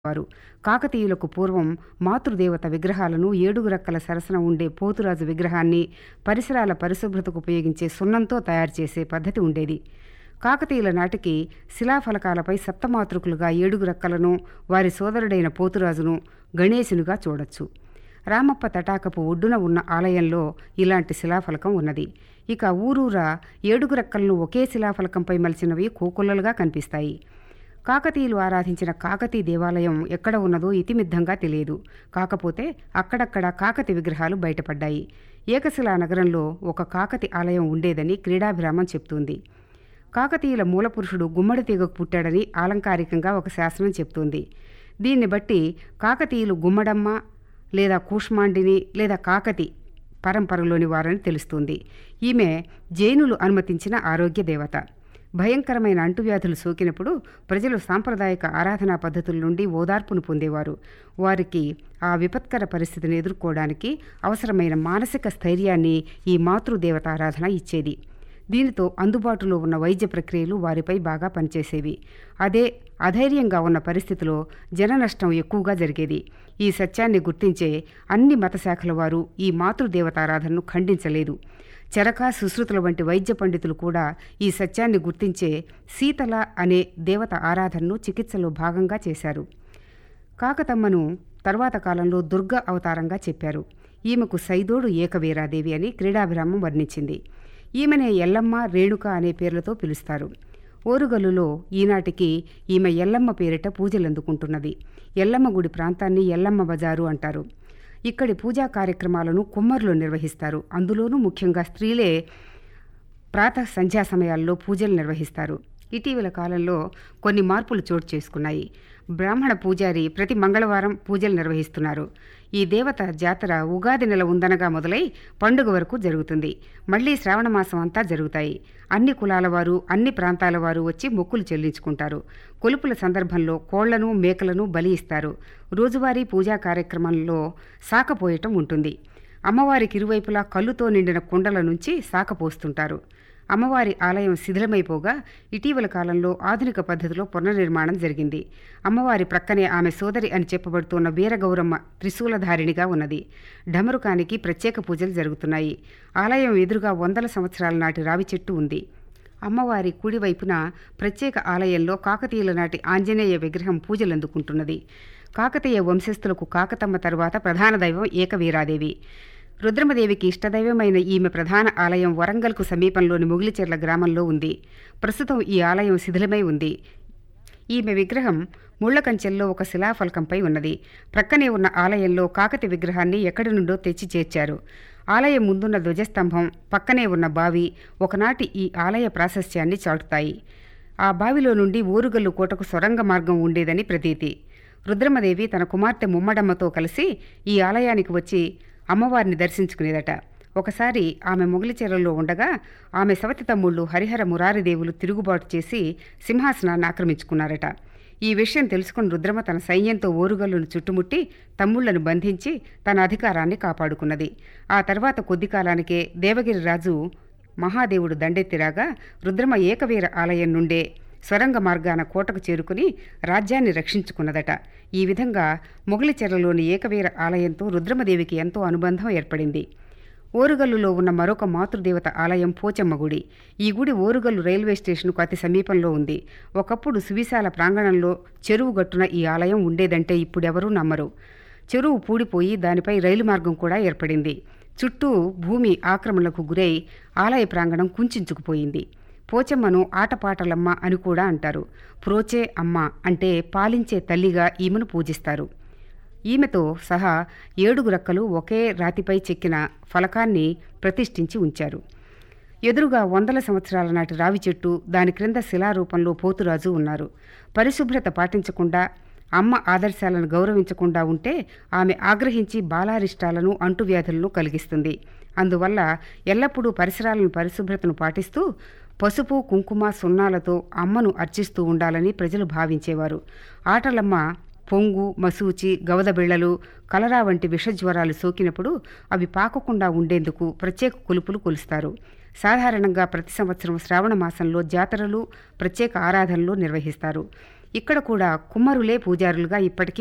వారు. కాకతీయులకు పూర్వం మాతృదేవత విగ్రహాలను, ఏడుగురక్కల సరసన ఉండే పోతురాజు విగ్రహాన్ని పరిసరాల పరిశుభ్రతకు ఉపయోగించే సున్నంతో తయారు చేసే పద్ధతి ఉండేది. కాకతీయుల నాటికి శిలాఫలకాలపై సప్తమాతృకులుగా ఏడుగురక్కలను, వారి సోదరుడైన పోతురాజును గణేశునిగా చూడొచ్చు. రామప్ప తటాకపు ఒడ్డున ఉన్న ఆలయంలో ఇలాంటి శిలాఫలకం ఉన్నది. ఇక ఊరూరా ఏడుగురక్కలను ఒకే శిలాఫలకంపై మలిచినవి కోకొల్లలుగా కనిపిస్తాయి. కాకతీయులు ఆరాధించిన కాకతీ దేవాలయం ఎక్కడ ఉన్నదో ఇతిమిద్ధంగా తెలియదు. కాకపోతే అక్కడక్కడ కాకతి విగ్రహాలు బయటపడ్డాయి. ఏకశిలా నగరంలో ఒక కాకతి ఆలయం ఉండేదని క్రీడాభిరామం చెప్తుంది. కాకతీయుల మూలపురుషుడు గుమ్మడి తీగకు పుట్టాడని ఆలంకారికంగా ఒక శాసనం చెప్తుంది. దీన్ని బట్టి కాకతీయులు గుమ్మడమ్మ లేదా కూష్మాండిని లేదా కాకతి పరంపరలోని వారని తెలుస్తుంది. ఈమె జైనులు అనుమతించిన ఆరోగ్య దేవత. భయంకరమైన అంటువ్యాధులు సోకినప్పుడు ప్రజలు సాంప్రదాయక ఆరాధనా పద్ధతుల నుండి ఓదార్పును పొందేవారు. వారికి ఆ విపత్కర పరిస్థితిని ఎదుర్కోవడానికి అవసరమైన మానసిక స్థైర్యాన్ని ఈ మాతృదేవత ఆరాధన ఇచ్చేది. దీనితో అందుబాటులో ఉన్న వైద్య ప్రక్రియలు వారిపై బాగా పనిచేసేవి. అదే అధైర్యంగా ఉన్న పరిస్థితిలో జన నష్టం ఎక్కువగా జరిగేది. ఈ సత్యాన్ని గుర్తించే అన్ని మతశాఖల వారు ఈ మాతృదేవతారాధనను ఖండించలేదు. చరక, సుశ్రుతుల వంటి వైద్య పండితులు కూడా ఈ సత్యాన్ని గుర్తించే శీతల అనే దేవత ఆరాధనను చికిత్సలో భాగంగా చేశారు. కాకతమ్మను తర్వాత కాలంలో దుర్గ అవతారంగా చెప్పారు. ఈమెకు సైదోడు ఏకవీరాదేవి అని క్రీడాభిరామం వర్ణించింది. ఈమెనే ఎల్లమ్మ, రేణుక అనే పేర్లతో పిలుస్తారు. ఓరుగల్లులో ఈనాటికి ఈమె ఎల్లమ్మ పేరిట పూజలందుకుంటున్నది. ఎల్లమ్మ గుడి ప్రాంతాన్ని ఎల్లమ్మ బజారు అంటారు. ఇక్కడి పూజా కార్యక్రమాలను కుమ్మరులు నిర్వహిస్తారు. అందులోనూ ముఖ్యంగా స్త్రీలే ప్రాతః సంధ్యా సమయాల్లో పూజలు నిర్వహిస్తారు. ఇటీవల కాలంలో కొన్ని మార్పులు చోటు చేసుకున్నాయి. బ్రాహ్మణ పూజారి ప్రతి మంగళవారం పూజలు నిర్వహిస్తున్నారు. ఈ దేవత జాతర ఉగాది నెల ఉందనగా మొదలై పండుగ వరకు జరుగుతుంది. మళ్లీ శ్రావణమాసం అంతా జరుగుతాయి. అన్ని కులాల వారు, అన్ని ప్రాంతాల వారు వచ్చి మొక్కులు చెల్లించుకుంటారు. కొలుపుల సందర్భంలో కోళ్లను, మేకలను బలి ఇస్తారు. రోజువారీ పూజా కార్యక్రమంలో సాకపోయటం ఉంటుంది. అమ్మవారికి ఇరువైపులా కల్లుతో నిండిన కుండల నుంచి సాకపోస్తుంటారు. అమ్మవారి ఆలయం శిథిలమైపోగా ఇటీవల కాలంలో ఆధునిక పద్ధతిలో పునర్నిర్మాణం జరిగింది. అమ్మవారి ప్రక్కనే ఆమె సోదరి అని చెప్పబడుతున్న వీరగౌరమ్మ త్రిశూలధారిణిగా ఉన్నది. ఢమరుకానికి ప్రత్యేక పూజలు జరుగుతున్నాయి. ఆలయం ఎదురుగా 100 సంవత్సరాల నాటి రావి చెట్టు ఉంది. అమ్మవారి కుడివైపున ప్రత్యేక ఆలయంలో కాకతీయుల నాటి ఆంజనేయ విగ్రహం పూజలందుకుంటున్నది. కాకతీయ వంశస్థులకు కాకతమ్మ తరువాత ప్రధాన దైవం ఏకవీరాదేవి. రుద్రమదేవికి ఇష్టదైవమైన ఈమె ప్రధాన ఆలయం వరంగల్కు సమీపంలోని మొగిలిచెర్ల గ్రామంలో ఉంది. ప్రస్తుతం ఈ ఆలయం శిథిలమై ఉంది. ఈమె విగ్రహం ముళ్లకంచెల్లో ఒక శిలాఫలకంపై ఉన్నది. ప్రక్కనే ఉన్న ఆలయంలో కాకతి విగ్రహాన్ని ఎక్కడి నుండో తెచ్చి చేర్చారు. ఆలయం ముందున్న ధ్వజస్తంభం, పక్కనే ఉన్న బావి ఒకనాటి ఈ ఆలయ ప్రాశస్త్యాన్ని చాటుతాయి. ఆ బావిలో నుండి ఓరుగల్లు కోటకు సొరంగ మార్గం ఉండేదని ప్రతీతి. రుద్రమదేవి తన కుమార్తె ముమ్మడమ్మతో కలిసి ఈ ఆలయానికి వచ్చి అమ్మవారిని దర్శించుకునేదట. ఒకసారి ఆమె మొగిలిచెరలో ఉండగా ఆమె సవతి తమ్ముళ్ళు హరిహర మురారిదేవులు తిరుగుబాటు చేసి సింహాసనాన్ని ఆక్రమించుకున్నారట. ఈ విషయం తెలుసుకుని రుద్రమ తన సైన్యంతో ఓరుగల్లును చుట్టుముట్టి తమ్ముళ్లను బంధించి తన అధికారాన్ని కాపాడుకున్నది. ఆ తర్వాత కొద్ది కాలానికే దేవగిరి రాజు మహాదేవుడు దండెత్తిరాగా రుద్రమ ఏకవీర ఆలయం నుండే స్వరంగ మార్గాన కోటకు చేరుకుని రాజ్యాన్ని రక్షించుకున్నదట. ఈ విధంగా మొగిలిచెర్లలోని ఏకవీర ఆలయంతో రుద్రమదేవికి ఎంతో అనుబంధం ఏర్పడింది. ఓరుగల్లులో ఉన్న మరొక మాతృదేవత ఆలయం పోచమ్మ గుడి. ఈ గుడి ఓరుగల్లు రైల్వే స్టేషన్కు అతి సమీపంలో ఉంది. ఒకప్పుడు సువిశాల ప్రాంగణంలో చెరువు గట్టున ఈ ఆలయం ఉండేదంటే ఇప్పుడెవరూ నమ్మరు. చెరువు పూడిపోయి దానిపై రైలు మార్గం కూడా ఏర్పడింది. చుట్టూ భూమి ఆక్రమణలకు గురై ఆలయ ప్రాంగణం కుంచుకుపోయింది. పోచమ్మను ఆటపాటలమ్మ అని కూడా అంటారు. ప్రోచే అమ్మ అంటే పాలించే తల్లిగా ఈమెను పూజిస్తారు. ఈమెతో సహా 7 రక్కలు ఒకే రాతిపై చెక్కిన ఫలకాన్ని ప్రతిష్ఠించి ఉంచారు. ఎదురుగా 100 సంవత్సరాల నాటి రావి చెట్టు, దాని క్రింద శిలారూపంలో పోతురాజు ఉన్నారు. పరిశుభ్రత పాటించకుండా, అమ్మ ఆదర్శాలను గౌరవించకుండా ఉంటే ఆమె ఆగ్రహించి బాలారిష్టాలను, అంటువ్యాధులను కలిగిస్తుంది. అందువల్ల ఎల్లప్పుడూ పరిశుభ్రతను పాటిస్తూ పసుపు, కుంకుమ, సున్నాలతో అమ్మను అర్చిస్తూ ఉండాలని ప్రజలు భావించేవారు. ఆటలమ్మ పొంగు, మసూచి, గవదబిళ్లలు, కలరా వంటి విషజ్వరాలు సోకినప్పుడు అవి పాకకుండా ఉండేందుకు ప్రత్యేక కొలుపులు కొలుస్తారు. సాధారణంగా ప్రతి సంవత్సరం శ్రావణ మాసంలో జాతరలు, ప్రత్యేక ఆరాధనలు నిర్వహిస్తారు. ఇక్కడ కూడా కుమ్మరులే పూజారులుగా ఇప్పటికీ